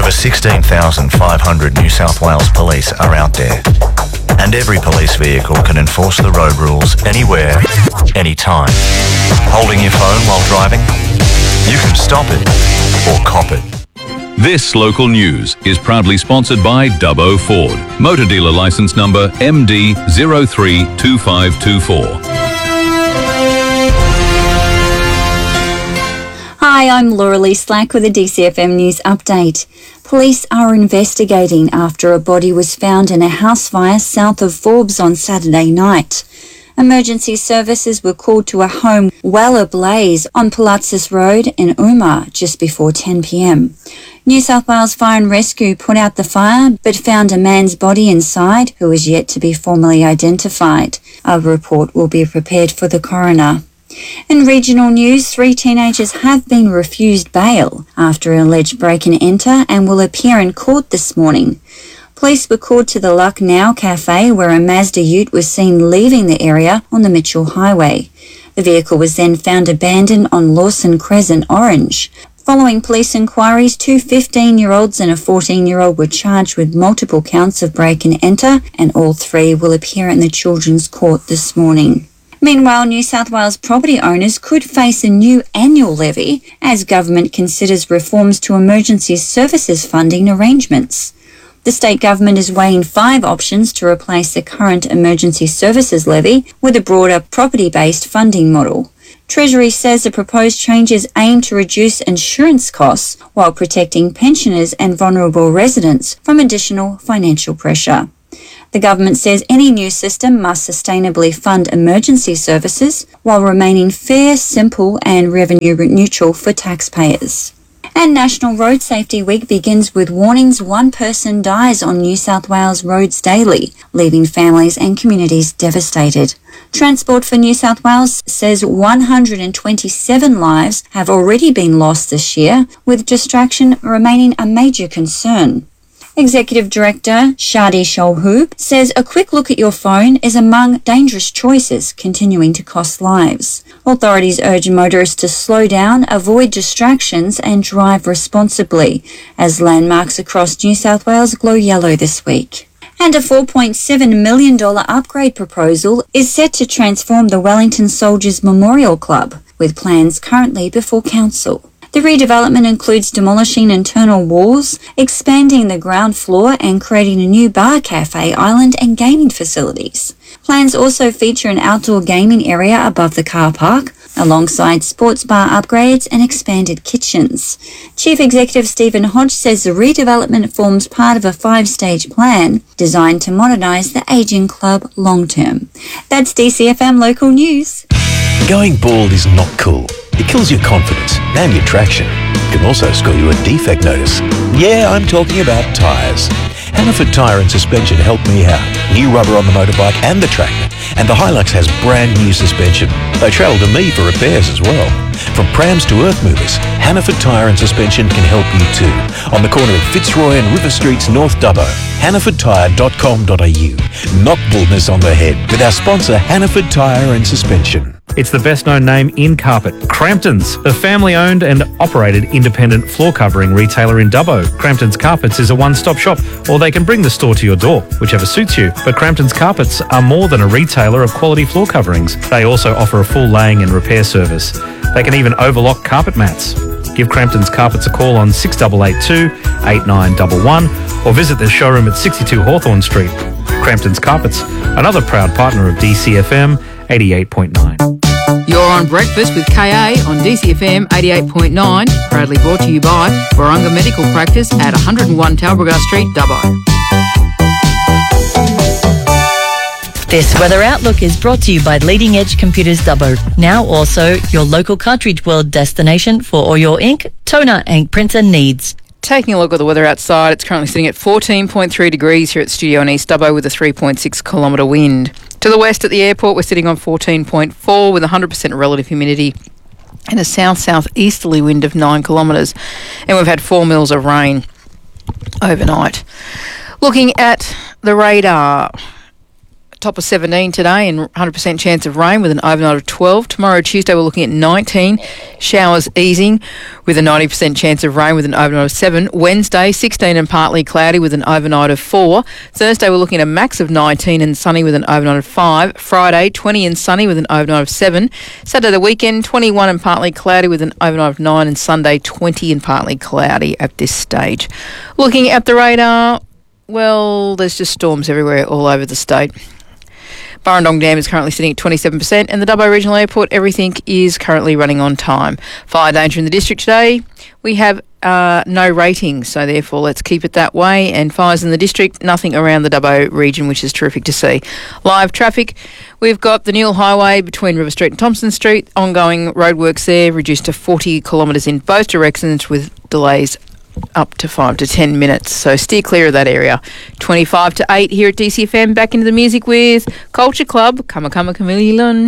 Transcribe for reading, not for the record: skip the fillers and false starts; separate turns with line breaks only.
Over 16,500 New South Wales police are out there. And every police vehicle can enforce the road rules anywhere, anytime. Holding your phone while driving? You can stop it or cop it.
This local news is proudly sponsored by Dubbo Ford. Motor dealer licence number MD032524.
Hi, I'm Laura Lee Slack with a DCFM News update. Police are investigating after a body was found in a house fire south of Forbes on Saturday night. Emergency services were called to a home well ablaze on Palatzis Road in Umar just before 10 p.m. New South Wales Fire and Rescue put out the fire but found a man's body inside who is yet to be formally identified. A report will be prepared for the coroner. In regional news, 3 teenagers have been refused bail after an alleged break-and-enter and will appear in court this morning. Police were called to the Lucknow Cafe where a Mazda Ute was seen leaving the area on the Mitchell Highway. The vehicle was then found abandoned on Lawson Crescent, Orange. Following police inquiries, 2 15-year-olds and a 14-year-old were charged with multiple counts of break-and-enter, and all 3 will appear in the Children's Court this morning. Meanwhile, New South Wales property owners could face a new annual levy as government considers reforms to emergency services funding arrangements. The state government is weighing 5 options to replace the current emergency services levy with a broader property-based funding model. Treasury says the proposed changes aim to reduce insurance costs while protecting pensioners and vulnerable residents from additional financial pressure. The government says any new system must sustainably fund emergency services while remaining fair, simple and revenue neutral for taxpayers. And National Road Safety Week begins with warnings 1 person dies on New South Wales roads daily, leaving families and communities devastated. Transport for New South Wales says 127 lives have already been lost this year, with distraction remaining a major concern. Executive Director Shadi Sholhoub says a quick look at your phone is among dangerous choices continuing to cost lives. Authorities urge motorists to slow down, avoid distractions and drive responsibly as landmarks across New South Wales glow yellow this week. And a $4.7 million upgrade proposal is set to transform the Wellington Soldiers Memorial Club, with plans currently before Council. The redevelopment includes demolishing internal walls, expanding the ground floor and creating a new bar, cafe, island and gaming facilities. Plans also feature an outdoor gaming area above the car park, alongside sports bar upgrades and expanded kitchens. Chief Executive Stephen Hodge says the redevelopment forms part of a 5-stage plan designed to modernise the ageing club long-term. That's DCFM Local News.
Going bald is not cool. It kills your confidence and your traction. It can also score you a defect notice. Yeah, I'm talking about tyres. Hannaford Tyre and Suspension helped me out. New rubber on the motorbike and the tractor. And the Hilux has brand new suspension. They travel to me for repairs as well. From prams to earth movers, Hannaford Tyre and Suspension can help you too. On the corner of Fitzroy and River Streets, North Dubbo. HannafordTyre.com.au. Knock baldness on the head with our sponsor Hannaford Tyre and Suspension.
It's the best-known name in carpet, Crampton's, a family-owned and operated independent floor covering retailer in Dubbo. Crampton's Carpets is a one-stop shop, or they can bring the store to your door, whichever suits you. But Crampton's Carpets are more than a retailer of quality floor coverings. They also offer a full laying and repair service. They can even overlock carpet mats. Give Crampton's Carpets a call on 6882 8911 or visit their showroom at 62 Hawthorn Street. Crampton's Carpets, another proud partner of DCFM 88.9.
You're on Breakfast with KA on DCFM 88.9, proudly brought to you by Warunga Medical Practice at 101 Talbragar Street, Dubbo.
This weather outlook is brought to you by Leading Edge Computers Dubbo. Now also your local Cartridge World destination for all your ink, toner and printer needs.
Taking a look at the weather outside, it's currently sitting at 14.3 degrees here at Studio in East Dubbo with a 3.6 kilometre wind. To the west at the airport, we're sitting on 14.4 with 100% relative humidity and a south-southeasterly wind of 9 kilometres. And we've had 4 mils of rain overnight. Looking at the radar, top of 17 today and 100% chance of rain with an overnight of 12. Tomorrow, Tuesday, we're looking at 19. Showers easing with a 90% chance of rain with an overnight of 7. Wednesday, 16 and partly cloudy with an overnight of 4. Thursday, we're looking at a max of 19 and sunny with an overnight of 5. Friday, 20 and sunny with an overnight of 7. Saturday, the weekend, 21 and partly cloudy with an overnight of 9. And Sunday, 20 and partly cloudy at this stage. Looking at the radar, well, there's just storms everywhere all over the state. Burrendong Dam is currently sitting at 27%, and the Dubbo Regional Airport, everything is currently running on time. Fire danger in the district today, we have no rating, so therefore let's keep it that way. And fires in the district, nothing around the Dubbo region, which is terrific to see. Live traffic, we've got the Newell Highway between River Street and Thompson Street, ongoing roadworks there, reduced to 40 kilometres in both directions with delays up to 5 to 10 minutes. So steer clear of that area. 25 to 8 here at DCFM. Back into the music with Culture Club. Kama Kama Chameleon.